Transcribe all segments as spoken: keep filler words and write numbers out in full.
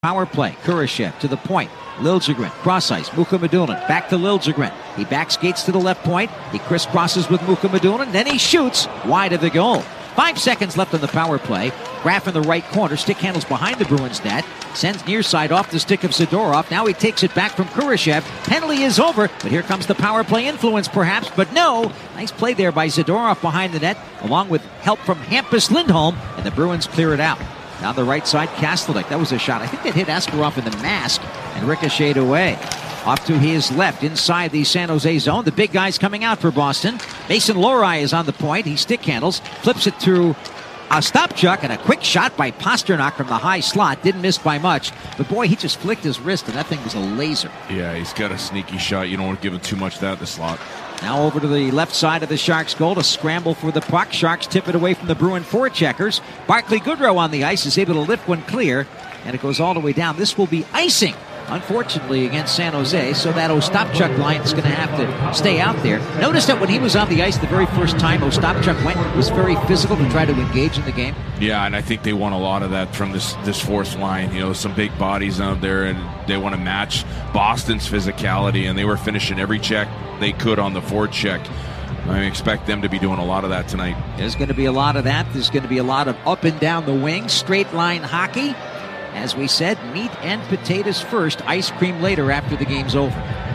Power play. Kurashev to the point. Liljegren, cross ice. Mukhamadullin back to Liljegren. He back skates to the left point. He crisscrosses with Mukhamadullin. Then he shoots wide of the goal. Five seconds left on the power play. Graf in the right corner. Stick handles behind the Bruins net. Sends near side off the stick of Zadorov. Now he takes it back from Kurashev. Penalty is over, but here comes the power play influence perhaps. But no. Nice play there by Zadorov behind the net, along with help from Hampus Lindholm. And the Bruins clear it out. Down the right side, Kastelik. That was a shot. I think that hit Askarov in the mask and ricocheted away. Off to his left, inside the San Jose zone. The big guy's coming out for Boston. Mason Lohrei is on the point. He stick handles, flips it through Ostapchuk, and a quick shot by Pastrnak from the high slot. Didn't miss by much. But boy, he just flicked his wrist, and that thing was a laser. Yeah, he's got a sneaky shot. You don't want to give him too much of that in the slot. Now over to the left side of the Sharks' goal to scramble for the puck. Sharks tip it away from the Bruin forecheckers. Barclay Goodrow on the ice is able to lift one clear, and it goes all the way down. This will be icing, unfortunately, against San Jose, so that Ostapchuk line is going to have to stay out there. Notice that when he was on the ice the very first time Ostapchuk went, was very physical to try to engage in the game. Yeah, and I think they want a lot of that from this this fourth line. You know, some big bodies out there, and they want to match Boston's physicality, and they were finishing every check they could on the forecheck. I expect them to be doing a lot of that tonight. There's going to be a lot of that. There's going to be a lot of up and down the wing, straight line hockey. As we said, meat and potatoes first, ice cream later after the game's over.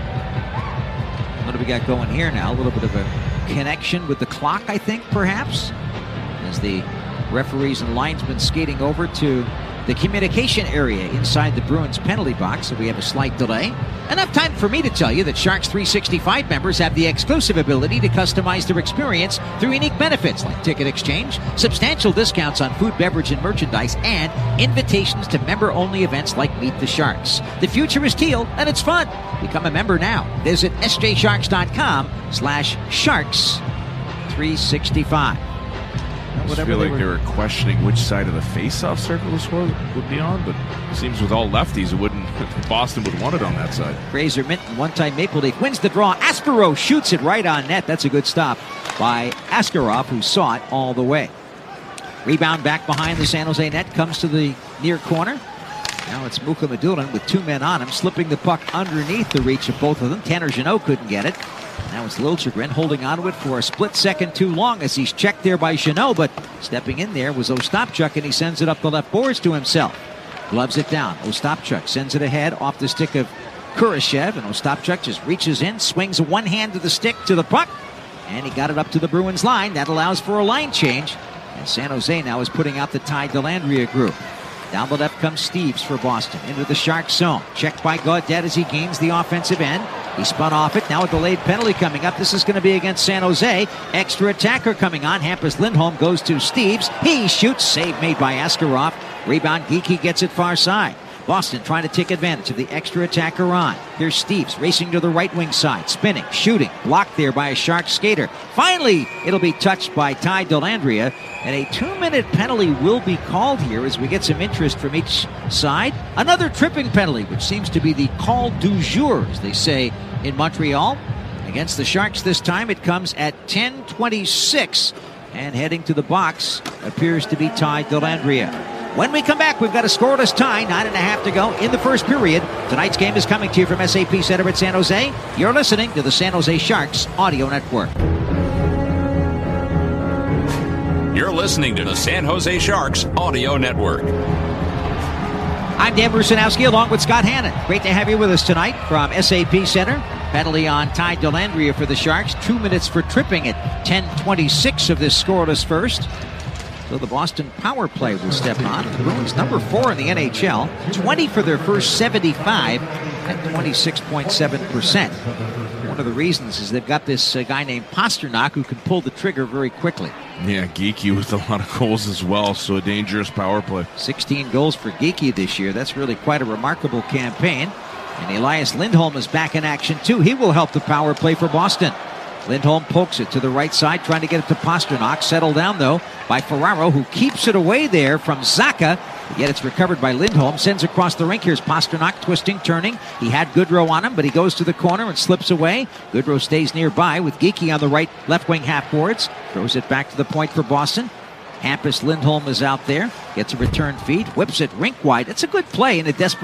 What do we got going here now? A little bit of a connection with the clock, I think, perhaps, as the referees and linesmen skating over to the communication area inside the Bruins penalty box, so we have a slight delay. Enough time for me to tell you that Sharks three sixty-five members have the exclusive ability to customize their experience through unique benefits like ticket exchange, substantial discounts on food, beverage, and merchandise, and invitations to member-only events like Meet the Sharks. The future is teal, and it's fun. Become a member now. Visit sjsharks.com slash sharks 365. I just feel like they were questioning which side of the face-off circle this would be on, but it seems with all lefties, it wouldn't. Boston would want it on that side. Fraser Minton, one-time Maple Leaf, wins the draw. Aspero shoots it right on net. That's a good stop by Askarov, who saw it all the way. Rebound back behind the San Jose net, comes to the near corner. Now it's Mukhamadullin with two men on him, slipping the puck underneath the reach of both of them. Tanner Jeannot couldn't get it. Now it's Liljegren holding on to it for a split second too long as he's checked there by Jeannot, but stepping in there was Ostapchuk, and he sends it up the left boards to himself. Gloves it down. Ostapchuk sends it ahead off the stick of Kurashev, and Ostapchuk just reaches in, swings one hand to the stick to the puck, and he got it up to the Bruins line. That allows for a line change, and San Jose now is putting out the Ty Dellandrea group. Down the left comes Steeves for Boston into the Sharks zone. Checked by Gaudette as he gains the offensive end. He spun off it. Now a delayed penalty coming up. This is going to be against San Jose. Extra attacker coming on. Hampus Lindholm goes to Steeves. He shoots. Save made by Askarov. Rebound. Geekie gets it far side. Boston trying to take advantage of the extra attacker on. Here's Steeves racing to the right wing side. Spinning. Shooting. Blocked there by a Sharks skater. Finally, it'll be touched by Ty Dellandrea. And a two-minute penalty will be called here as we get some interest from each side. Another tripping penalty, which seems to be the call du jour, as they say in Montreal. Against the Sharks this time, it comes at ten twenty-six. And heading to the box appears to be Ty Dellandrea. When we come back, we've got a scoreless tie, nine and a half to go in the first period. Tonight's game is coming to you from S A P Center at San Jose. You're listening to the San Jose Sharks Audio Network. You're listening to the San Jose Sharks Audio Network. I'm Dan Brusinowski along with Scott Hannon. Great to have you with us tonight from S A P Center. Penalty on Ty Dellandrea for the Sharks. Two minutes for tripping at ten twenty-six of this scoreless first. So the Boston power play will step on. The Bruins number four in the N H L. twenty for their first seventy-five at twenty-six point seven percent. One of the reasons is they've got this uh, guy named Pastrnak who can pull the trigger very quickly. Yeah, Geekie with a lot of goals as well, so a dangerous power play. sixteen goals for Geekie this year. That's really quite a remarkable campaign. And Elias Lindholm is back in action too. He will help the power play for Boston. Lindholm pokes it to the right side, trying to get it to Pastrnak. Settled down, though, by Ferraro, who keeps it away there from Zacha. Yet it's recovered by Lindholm. Sends across the rink. Here's Pastrnak twisting, turning. He had Goodrow on him, but he goes to the corner and slips away. Goodrow stays nearby with Geekie on the right left wing half boards. Throws it back to the point for Boston. Hampus Lindholm is out there. Gets a return feed. Whips it rink wide. It's a good play in a desperate